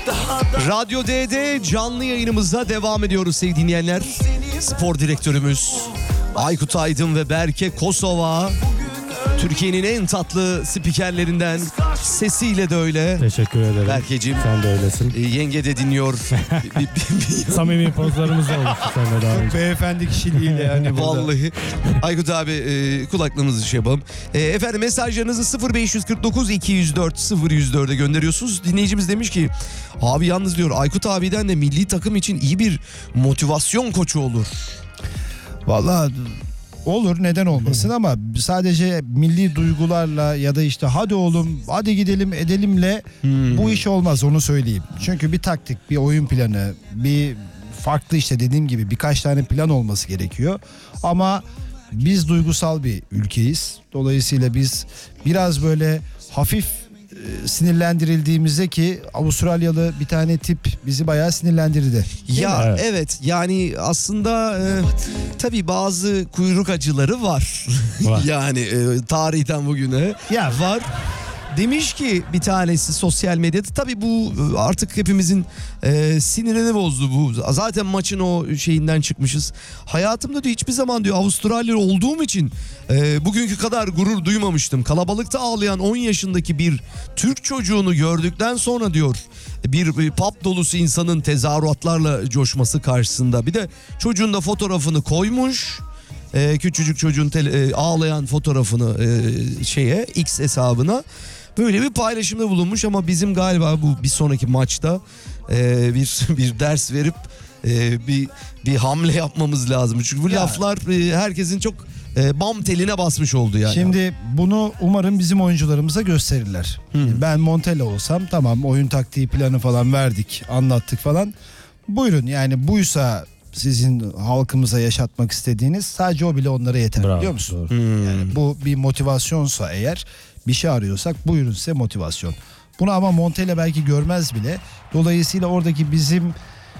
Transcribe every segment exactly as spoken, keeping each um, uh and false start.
Radyo D'de canlı yayınımıza devam ediyoruz sevgili dinleyenler. Spor direktörümüz Aykut Aydın ve Berke Kosova, Türkiye'nin en tatlı spikerlerinden, sesiyle de öyle. Teşekkür ederim. Berkeciğim. Sen de öylesin. E, yenge de dinliyor. Samimi pozlarımız da olmuştu seninle daha önce. Beyefendi kişiliğiyle yani. Vallahi. Aykut abi e, kulaklığımızı şey yapalım. E, efendim mesajlarınızı sıfır beş kırk dokuz iki yüz dört sıfır yüz dört'e gönderiyorsunuz. Dinleyicimiz demiş ki abi yalnız diyor Aykut abiden de milli takım için iyi bir motivasyon koçu olur. Vallahi olur, neden olmasın, ama sadece milli duygularla ya da işte hadi oğlum hadi gidelim edelimle hmm. bu iş olmaz, onu söyleyeyim. Çünkü bir taktik, bir oyun planı, bir farklı işte dediğim gibi birkaç tane plan olması gerekiyor. Ama biz duygusal bir ülkeyiz. Dolayısıyla biz biraz böyle hafif e, sinirlendirildiğimizde, ki Avustralyalı bir tane tip bizi bayağı sinirlendirdi. Ya evet. evet yani aslında e, tabii bazı kuyruk acıları var. Var. Yani e, tarihten bugüne Ya. var. Demiş ki bir tanesi sosyal medyada, tabii bu artık hepimizin e, sinirini bozdu bu. Zaten maçın o şeyinden çıkmışız. Hayatımda diyor hiçbir zaman diyor Avustralyalı olduğum için e, bugünkü kadar gurur duymamıştım. Kalabalıkta ağlayan on yaşındaki bir Türk çocuğunu gördükten sonra diyor bir, bir pub dolusu insanın tezahüratlarla coşması karşısında. Bir de çocuğun da fotoğrafını koymuş. Ee, küçücük çocuğun tele, e, ağlayan fotoğrafını e, şeye X hesabına böyle bir paylaşımda bulunmuş, ama bizim galiba bu bir sonraki maçta e, bir bir ders verip e, bir bir hamle yapmamız lazım. Çünkü bu ya. laflar e, herkesin çok e, bam teline basmış oldu yani. Şimdi bunu umarım bizim oyuncularımıza gösterirler. Hmm. Ben Montella olsam tamam, oyun taktiği planı falan verdik, anlattık falan. Buyurun, yani buysa sizin halkımıza yaşatmak istediğiniz, sadece o bile onlara yeter. Bravo, biliyor musun? Hmm. Yani bu bir motivasyonsa, eğer bir şey arıyorsak buyurun size motivasyon. Bunu ama Montella belki görmez bile. Dolayısıyla oradaki bizim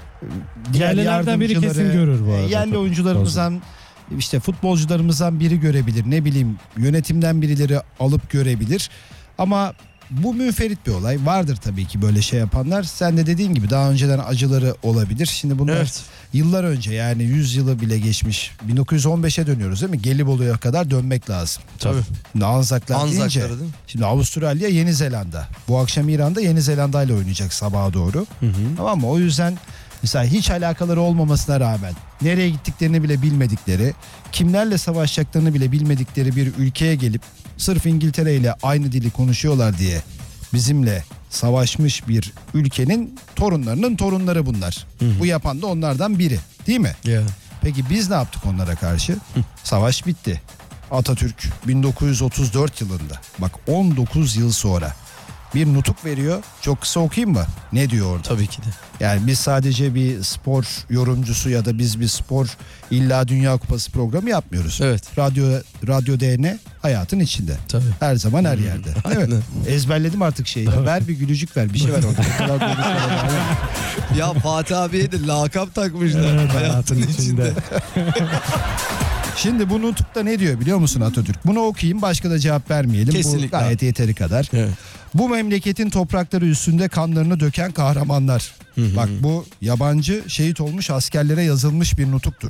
diğer Yerlilerden biri kesin yardımcıları, görür bu arada. yerli oyuncularımızdan, işte futbolcularımızdan biri görebilir. Ne bileyim, yönetimden birileri alıp görebilir. Ama bu münferit bir olay. Vardır tabii ki böyle şey yapanlar. Sen de dediğin gibi daha önceden acıları olabilir. Şimdi bunlar Evet. yıllar önce, yani yüz yılı bile geçmiş. bin dokuz yüz on beşe dönüyoruz değil mi? Gelibolu'ya kadar dönmek lazım. Tabii. Şimdi Anzaklar Anzakları deyince, değil mi? şimdi Avustralya, Yeni Zelanda. Bu akşam İran'da Yeni Zelanda ile oynayacak sabaha doğru. Hı hı. Tamam mı? O yüzden mesela hiç alakaları olmamasına rağmen nereye gittiklerini bile bilmedikleri, kimlerle savaşacaklarını bile bilmedikleri bir ülkeye gelip sırf İngiltere ile aynı dili konuşuyorlar diye bizimle savaşmış bir ülkenin torunlarının torunları bunlar. Hı hı. Bu yapan da onlardan biri, değil mi? Yeah. Peki biz ne yaptık onlara karşı? Savaş bitti. Atatürk bin dokuz yüz otuz dört yılında, bak on dokuz yıl sonra bir nutuk veriyor. Çok kısa okuyayım mı? Ne diyor orada? Tabii ki de. Yani biz sadece bir spor yorumcusu ya da biz bir spor illa Dünya Kupası programı yapmıyoruz. Evet. Radyo Radyo D N hayatın içinde. Tabii. Her zaman her yerde. Değil mi? Aynen. Ezberledim artık şeyi. Ver bir gülücük ver. Bir şey ver orada. Bu kadar konuşmadan. Ya Fatih abiye de lakap takmışlar Evet, hayatın içinde. Şimdi bu nutukta ne diyor biliyor musun Atatürk? Bunu okuyayım, başka da cevap vermeyelim. Kesinlikle. Bu gayet yeteri kadar. Evet. Bu memleketin toprakları üstünde kanlarını döken kahramanlar. Hı hı. Bak, bu yabancı şehit olmuş askerlere yazılmış bir nutuktur.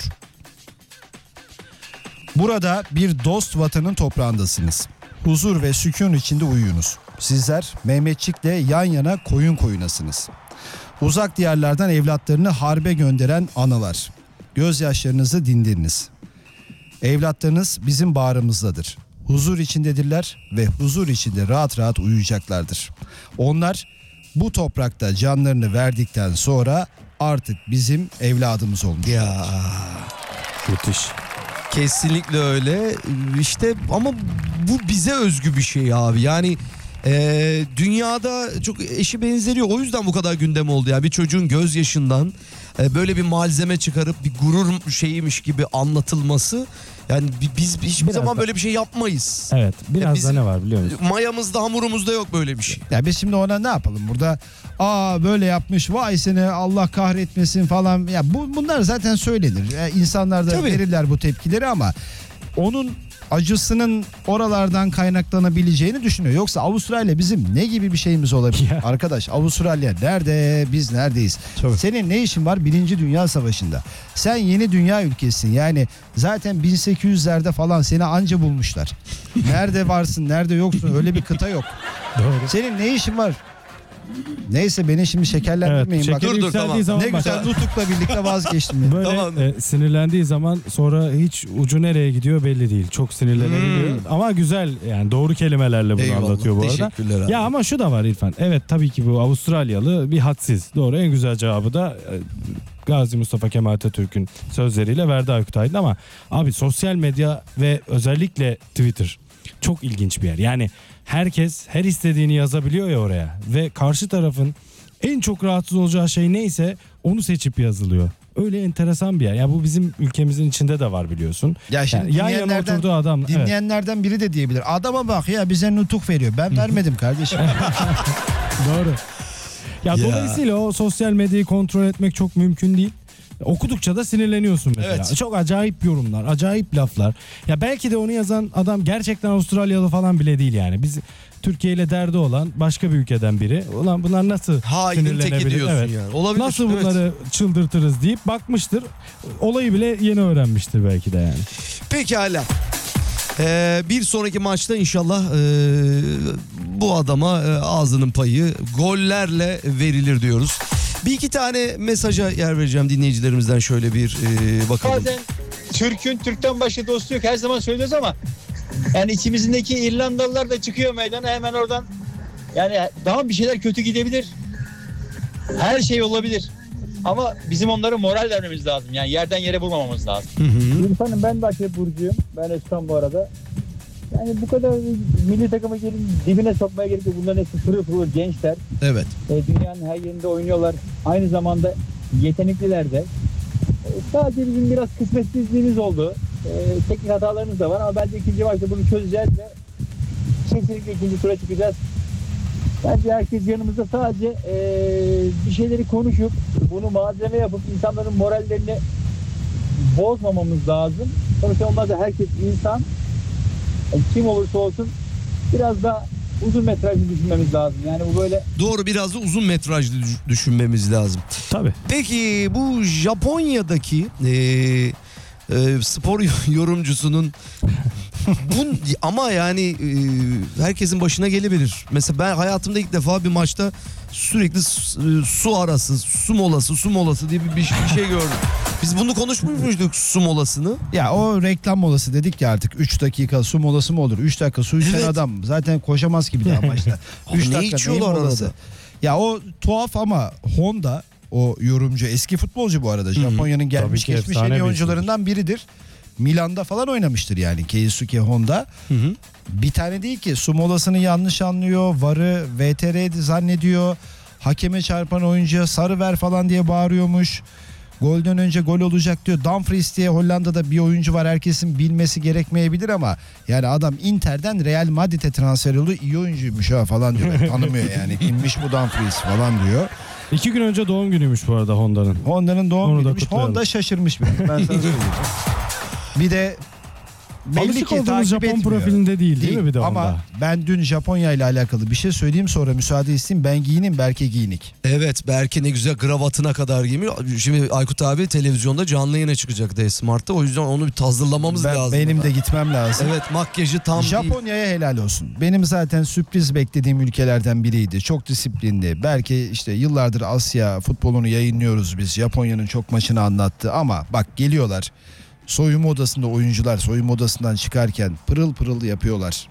Burada bir dost vatanın toprağındasınız. Huzur ve sükun içinde uyuyunuz. Sizler Mehmetçik'le yan yana koyun koyunasınız. Uzak diyarlardan evlatlarını harbe gönderen analar. Gözyaşlarınızı dindiriniz. Evlatlarınız bizim bağrımızdadır. Huzur içindedirler ve huzur içinde rahat rahat uyuyacaklardır. Onlar bu toprakta canlarını verdikten sonra artık bizim evladımız olmuş. Ya Müthiş. kesinlikle öyle işte, ama bu bize özgü bir şey abi. Yani e, dünyada çok eşi benzeri, o yüzden bu kadar gündem oldu. Yani bir çocuğun gözyaşından e, böyle bir malzeme çıkarıp bir gurur şeyiymiş gibi anlatılması. Yani biz hiçbir Biraz zaman da- böyle bir şey yapmayız. Evet, biraz bizim- da ne var biliyor musun? Mayamızda, hamurumuzda yok böyle bir şey. Ya biz şimdi ona ne yapalım burada? Aa böyle yapmış, vay seni Allah kahretmesin falan. Ya bu bunlar zaten söylenir. Ya insanlar da Tabii. verirler bu tepkileri, ama onun acısının oralardan kaynaklanabileceğini düşünüyor. Yoksa Avustralya bizim ne gibi bir şeyimiz olabilir? Ya. Arkadaş Avustralya nerede? Biz neredeyiz? Tabii. Senin ne işin var Birinci Dünya Savaşı'nda? Sen yeni dünya ülkesisin. Yani zaten bin sekiz yüzlerde falan seni anca bulmuşlar. Nerede varsın, nerede yoksun? Öyle bir kıta yok. Doğru. Senin ne işin var? Neyse beni şimdi şekerlendirmeyin. Evet, bak. şekeri Dur, dur, yükseldiği tamam. zaman Ne bak, güzel nutukla birlikte vazgeçtim. ya. böyle Tamam. e, sinirlendiği zaman sonra hiç ucu nereye gidiyor belli değil. Çok sinirlenebiliyor. Hmm. Ama güzel yani doğru kelimelerle bunu Eyvallah, anlatıyor bu arada. teşekkürler abi. Ya ama şu da var İrfan. Evet tabii ki bu Avustralyalı bir hadsiz. Doğru, en güzel cevabı da e, Gazi Mustafa Kemal Atatürk'ün sözleriyle verdi Aykut Aydın ama abi sosyal medya ve özellikle Twitter çok ilginç bir yer. Yani herkes her istediğini yazabiliyor ya oraya ve karşı tarafın en çok rahatsız olacağı şey neyse onu seçip yazılıyor. Öyle enteresan bir yer. Ya bu bizim ülkemizin içinde de var biliyorsun. Ya şimdi Yani yan yana dinleyenlerden- oturduğu adam. Evet. Dinleyenlerden biri de diyebilir. Adama bak ya bize nutuk veriyor. Ben vermedim kardeşim. Doğru. Ya, Ya. dolayısıyla o sosyal medyayı kontrol etmek çok mümkün değil. Okudukça da sinirleniyorsun mesela. Evet. Çok acayip yorumlar, acayip laflar. Ya belki de onu yazan adam gerçekten Avustralyalı falan bile değil yani. Biz Türkiye ile derdi olan başka bir ülkeden biri. Ulan bunlar nasıl Hainin teki sinirlenebilir? diyorsun Evet. yani. Olabilir. Nasıl evet. bunları çıldırtırız deyip bakmıştır. Olayı bile yeni öğrenmiştir belki de yani. Pekala. Ee, bir sonraki maçta inşallah e, bu adama e, ağzının payı gollerle verilir diyoruz. Bir iki tane mesaja yer vereceğim dinleyicilerimizden, şöyle bir e, bakalım. Bazen Türk'ün Türk'ten başka dostu yok. Her zaman söylüyoruz ama yani içimizdeki İrlandalılar da çıkıyor meydana hemen oradan. Yani daha bir şeyler kötü gidebilir. Her şey olabilir. Ama bizim onlara moral vermemiz lazım. Yani yerden yere vurmamamız lazım. Hı hı. İrfan'ım, ben de Akrep Burcu'yum. Ben Özkan bu arada. Yani bu kadar milli takıma gelin dibine sokmaya gerek yok. Bunların hepsi pırıl pırıl gençler. Evet. E, dünyanın her yerinde oynuyorlar. Aynı zamanda yetenekliler de. E, sadece bizim biraz kısmetsizliğimiz oldu. E, teknik hatalarımız da var ama bence ikinci maçta bunu çözeceğiz ve kesinlikle ikinci tura çıkacağız. Bence herkes yanımızda, sadece e, bir şeyleri konuşup bunu malzeme yapıp insanların morallerini bozmamamız lazım. Sonuçta onlar da herkes insan. E, kim olursa olsun biraz daha uzun metrajlı düşünmemiz lazım. Yani bu böyle Doğru, biraz da uzun metrajlı düş- düşünmemiz lazım. Tabii. Peki bu Japonya'daki e, e, spor yorumcusunun bun, ama yani e, herkesin başına gelebilir. Mesela ben hayatımda ilk defa bir maçta sürekli su, e, su arası, su molası, su molası diye bir, bir, bir şey gördüm. Biz bunu konuşmuş muyduk, su molasını? Ya o reklam molası dedik ya artık üç dakika su molası mı olur? üç dakika su içen Evet. adam zaten koşamaz gibi daha maçta. üç ne dakika içiyorlar neyin molası? arada? Ya o tuhaf ama Honda, o yorumcu, eski futbolcu bu arada. Japonya'nın gelmiş Tabii ki geçmiş en efsane iyi bir oyuncularından biridir. Milan'da falan oynamıştır yani Keisuke Honda. Hı hı. Bir tane değil ki, su molasını yanlış anlıyor. Varı V T R zannediyor. Hakeme çarpan oyuncuya sarı ver falan diye bağırıyormuş. Golden önce gol olacak diyor. Dumfries diye Hollanda'da bir oyuncu var. Herkesin bilmesi gerekmeyebilir ama yani adam Inter'den Real Madrid'e transfer oldu. İyi oyuncuymuş ha falan diyor. Ben tanımıyor yani. Kimmiş bu Dumfries falan diyor. İki gün önce doğum günüymüş bu arada Honda'nın. Honda'nın doğum Onu da günüymüş. kutlayalım. Honda şaşırmış biraz. Ben sana söyleyeyim. Bir de belli Alışık ki olduğumuz takip Japon etmiyor. profilinde değil değil, mi bir de Ama Honda? ben dün Japonya ile alakalı bir şey söyleyeyim, sonra müsaade isteyeyim. Ben giyinim, Berke giyinik. Evet, Berke ne güzel kravatına kadar giymiş. Şimdi Aykut abi televizyonda canlı yayına çıkacak D-Smart'ta. O yüzden onu bir hazırlamamız Ben, lazım. benim de gitmem lazım. Evet, makyajı tam değil. Japonya'ya helal olsun. Benim zaten sürpriz beklediğim ülkelerden biriydi. Çok disiplinli. Belki işte yıllardır Asya futbolunu yayınlıyoruz biz. Japonya'nın çok maçını anlattı ama bak geliyorlar. Soyunma odasında oyuncular soyunma odasından çıkarken pırıl pırıl yapıyorlar.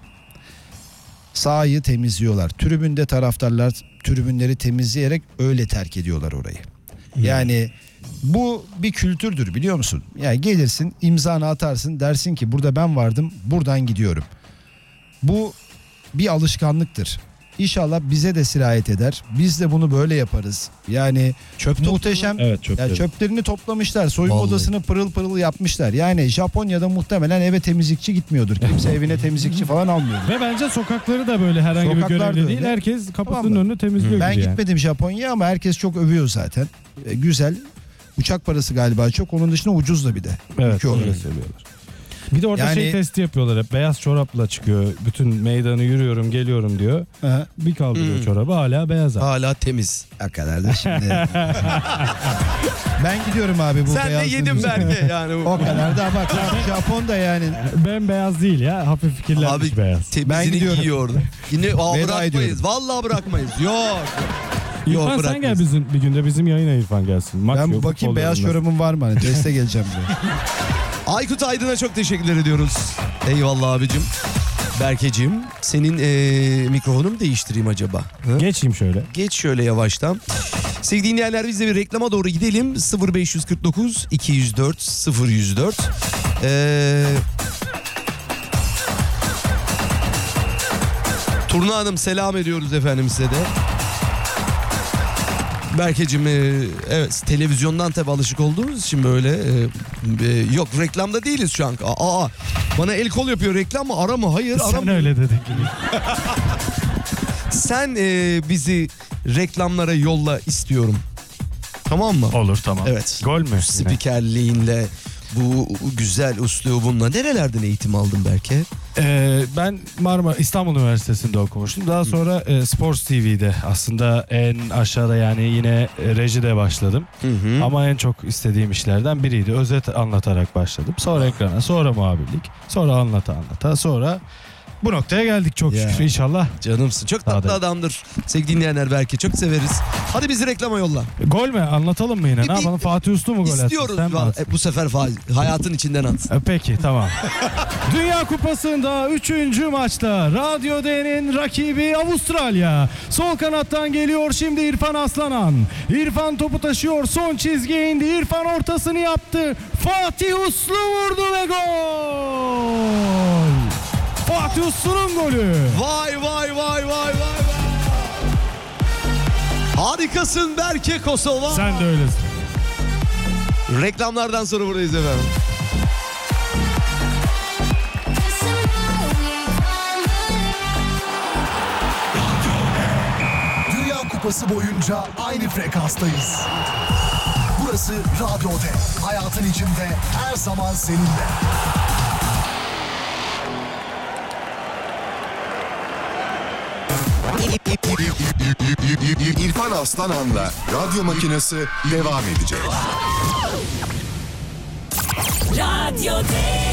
Sahayı temizliyorlar. Tribünde taraftarlar tribünleri temizleyerek öyle terk ediyorlar orayı. Yani bu bir kültürdür, biliyor musun? Yani gelirsin, imzanı atarsın, dersin ki burada ben vardım, buradan gidiyorum. Bu bir alışkanlıktır. İnşallah bize de sirayet eder. Biz de bunu böyle yaparız. Yani Çöp muhteşem. Evet çöpleri. Ya çöplerini toplamışlar. Soyunma Vallahi. odasını pırıl pırıl yapmışlar. Yani Japonya'da muhtemelen eve temizlikçi gitmiyordur. Kimse evine temizlikçi falan almıyordur. Ve bence sokakları da böyle herhangi Sokaklar bir da görevli değil. öyle. Herkes kapısının Tamam mı? önünü temizliyor Ben gibi yani. gitmedim Japonya'ya ama herkes çok övüyor zaten. E, güzel. Uçak parası galiba çok. Onun dışında ucuz da bir de. Evet Ülke olarak. öyle seviyorlar. Bir de orada Yani- şey testi yapıyorlar hep. Beyaz çorapla çıkıyor. Bütün meydanı yürüyorum geliyorum diyor. Aha. Bir kaldırıyor Hmm. çorabı hala beyaz abi. Hala temiz. O kadar da şimdi. Ben gidiyorum abi bu Sen de beyazlığın yedin üzerine. belki yani. O kadar da bak Japon da yani. Ben beyaz değil ya. Hafif kirlenmiş Abi beyaz. Ben temizini gidiyorum. giyiyor orada. Yine aa, Veda bırakmayız. ediyorum. Vallahi bırakmayız. Yok. İrfan sen bırakmayız. gel bizim bir günde bizim yayına İrfan gelsin. Maç Ben yok, bakayım futbol beyaz yorumlar. çorabım var mı? Hani teste geleceğim buraya. Aykut Aydın'a çok teşekkürler ediyoruz. Eyvallah abicim. Berkeciğim, senin eee mikrofonunu mu değiştireyim acaba? Hı? Geçeyim şöyle. Geç şöyle yavaştan. Sevgili dinleyenler, biz de bir reklama doğru gidelim. sıfır beş kırk dokuz iki yüz dört sıfır yüz dört. Ee, Turna Hanım selam ediyoruz efendim size de. Berkeciğim, e, evet, televizyondan tabii alışık olduğumuz için böyle e, e, yok, reklamda değiliz şu an. Aa, bana el kol yapıyor, reklam mı ara mı? Hayır, Sen aramıyor. öyle dedin. Sen e, bizi reklamlara yolla istiyorum. Tamam mı? Olur tamam. Evet. Gol mü? Yine? Spikerliğinle, bu güzel üslubunla nerelerden eğitim aldın Berke? Ee, ben Marmara İstanbul Üniversitesi'nde okumuştum. Daha sonra e, Sports T V'de aslında en aşağıda yani yine e, rejide başladım. Hı hı. Ama en çok istediğim işlerden biriydi. Özet anlatarak başladım. Sonra ekrana, sonra muhabirlik, sonra anlata anlata, sonra bu noktaya geldik çok Ya. şükür inşallah. Canımsın. Çok Daha tatlı da- adamdır. Sevgili dinleyenler, belki çok severiz. Hadi bizi reklama yolla. Gol mü? Anlatalım mı yine? Bir- Ne bir- yapalım? Fatih Uslu mu gol atsın? İstiyoruz. Sen mi Vallahi. atsın? E, bu sefer fa- hayatın içinden atsın. E, Peki tamam. Dünya Kupası'nda üçüncü maçta Radyo D'nin rakibi Avustralya. Sol kanattan geliyor şimdi İrfan Aslanan. İrfan topu taşıyor, son çizgiye indi. İrfan ortasını yaptı. Fatih Uslu vurdu ve gol. Fatih Uslu'nun golü. Vay vay vay vay vay vay. Harikasın Berke Kosova. Sen de öylesin. Reklamlardan sonra buradayız efendim. Dünya Kupası boyunca aynı frekanstayız. Burası Radyo D. Hayatın içinde her zaman seninle. İrfan Aslanan'la radyo makinesi devam edecek. Radyo D.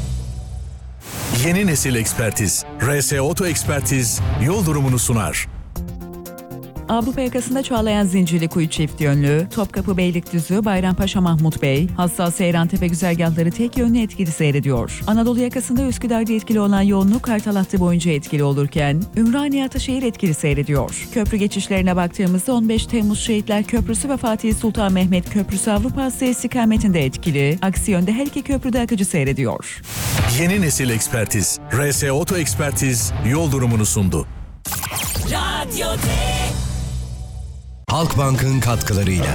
Yeni nesil ekspertiz, R S Oto Ekspertiz yol durumunu sunar. Avrupa yakasında Çağlayan Zincirlikuyu çift yönlü, Topkapı Beylikdüzü, Bayrampaşa Mahmut Bey, hassas Seyrantepe güzergahları tek yönlü etkili seyrediyor. Anadolu yakasında Üsküdar'da etkili olan yoğunluk Kartal hattı boyunca etkili olurken, Ümraniye Ataşehir etkili seyrediyor. Köprü geçişlerine baktığımızda on beş Temmuz Şehitler Köprüsü ve Fatih Sultan Mehmet Köprüsü Avrupa Asya istikametinde etkili, aksi yönde her iki köprüde akıcı seyrediyor. Yeni nesil ekspertiz, R S Oto Ekspertiz yol durumunu sundu. Radyo D. Halkbank'ın katkılarıyla.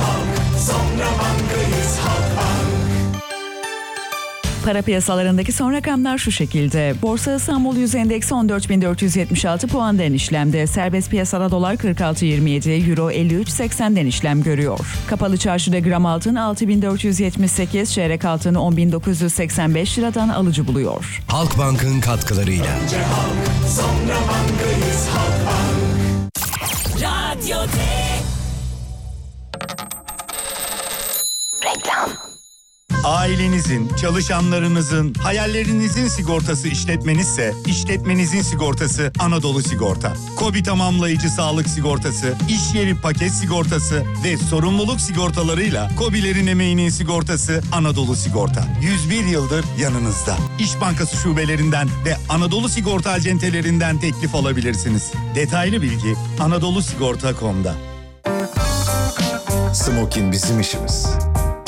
Para piyasalarındaki son rakamlar şu şekilde. Borsa İstanbul Yüz Endeksi on dört bin dört yüz yetmiş altı puandan işlemde. Serbest piyasada dolar kırk altı yirmi yedi, euro elli üç seksenden işlem görüyor. Kapalı çarşıda gram altın altı bin dört yüz yetmiş sekiz, çeyrek altın on bin dokuz yüz seksen beş liradan alıcı buluyor. Halkbank'ın katkılarıyla. Radyo D. Ailenizin, çalışanlarınızın, hayallerinizin sigortası işletmenizse, işletmenizin sigortası Anadolu Sigorta. KOBİ tamamlayıcı sağlık sigortası, iş yeri paket sigortası ve sorumluluk sigortalarıyla KOBİ'lerin emeğinin sigortası Anadolu Sigorta. yüz bir yıldır yanınızda. İş Bankası şubelerinden ve Anadolu Sigorta acentelerinden teklif alabilirsiniz. Detaylı bilgi anadolu sigorta nokta com'da. Smokin bizim işimiz.